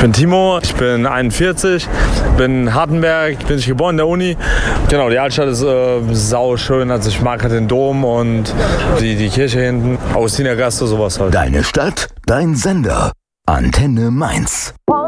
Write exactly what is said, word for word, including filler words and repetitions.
Ich bin Timo, ich bin einundvierzig, bin in Hartenberg, bin ich geboren in der Uni. Genau, die Altstadt ist äh, sau schön, also ich mag halt den Dom und die, die Kirche hinten, Augustinergasse, sowas halt. Deine Stadt, dein Sender, Antenne Mainz.